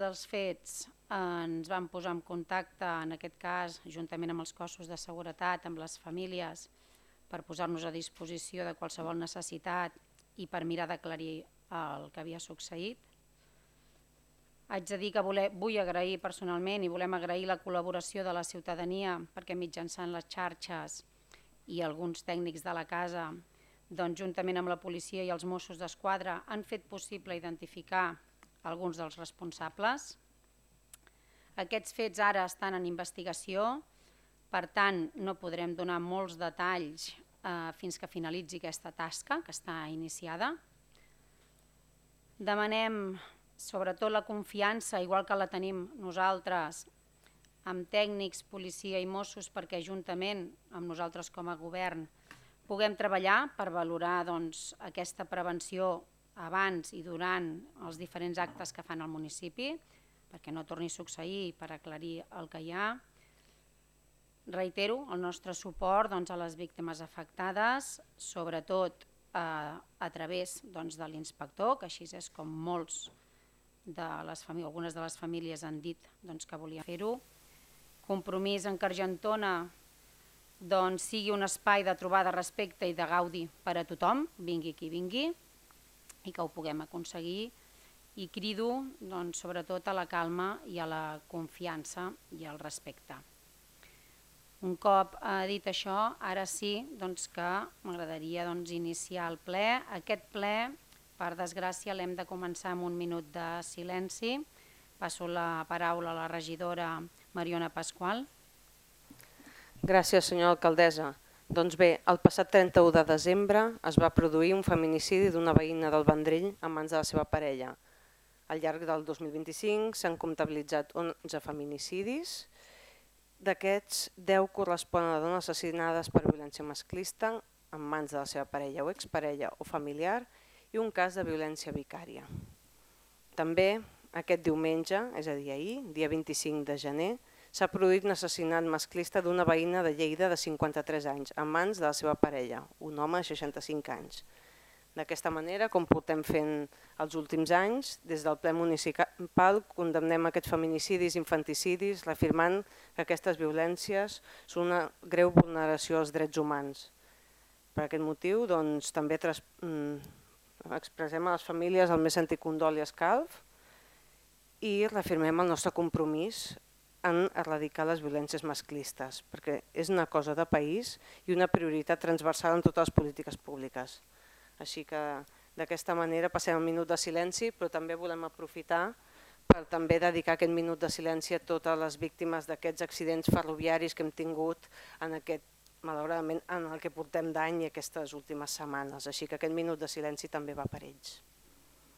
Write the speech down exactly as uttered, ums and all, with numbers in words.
dels fets ens vam posar en contacte, en aquest cas, juntament amb els cossos de seguretat, amb les famílies, per posar-nos a disposició de qualsevol necessitat i per mirar d'aclarir el que havia succeït. Haig de dir que vull agrair personalment i volem agrair la col·laboració de la ciutadania perquè mitjançant les xarxes i alguns tècnics de la casa, doncs, juntament amb la policia i els Mossos d'Esquadra, han fet possible identificar alguns dels responsables. Aquests fets ara estan en investigació, per tant no podrem donar molts detalls eh, fins que finalitzi aquesta tasca que està iniciada. Demanem sobretot la confiança, igual que la tenim nosaltres, amb tècnics, policia i Mossos, perquè juntament amb nosaltres com a govern puguem treballar per valorar doncs, aquesta prevenció abans i durant els diferents actes que fan al municipi, perquè no torni a succeir, per aclarir el que hi ha. Reitero el nostre suport doncs, a les víctimes afectades, sobretot eh, a través doncs, de l'inspector, que així és com molts de les famílies, algunes de les famílies han dit doncs, que volien fer-ho. Compromís en que Argentona doncs, sigui un espai de trobada, respecte i de gaudi per a tothom, vingui qui vingui, i que ho puguem aconseguir. I crido doncs, sobretot a la calma i a la confiança i al respecte. Un cop eh, dit això, ara sí doncs, que m'agradaria doncs, iniciar el ple. Aquest ple, per desgràcia, l'hem de començar amb un minut de silenci. Passo la paraula a la regidora Mariona Pasqual. Gràcies, senyora alcaldessa. Doncs bé, el passat trenta-u de desembre es va produir un feminicidi d'una veïna del Vendrell en mans de la seva parella. Al llarg del dos mil vint-i-cinc s'han comptabilitzat onze feminicidis. D'aquests, deu corresponen a dones assassinades per violència masclista en mans de la seva parella o exparella o familiar i un cas de violència vicària. També aquest diumenge, és a dir ahir, dia vint-i-cinc de gener, s'ha produït un assassinat masclista d'una veïna de Lleida de cinquanta-tres anys en mans de la seva parella, un home de seixanta-cinc anys. D'aquesta manera, com portem fent els últims anys, des del ple municipal condemnem aquests feminicidis i infanticidis, reafirmant que aquestes violències són una greu vulneració als drets humans. Per aquest motiu, doncs, també expressem a les famílies el més sentit condol i escalf i reafirmem el nostre compromís en erradicar les violències masclistes, perquè és una cosa de país i una prioritat transversal en totes les polítiques públiques. Així que d'aquesta manera passem un minut de silenci, però també volem aprofitar per també dedicar aquest minut de silenci a totes les víctimes d'aquests accidents ferroviaris que hem tingut en aquest, malauradament, en el que portem d'any i aquestes últimes setmanes. Així que aquest minut de silenci també va per ells.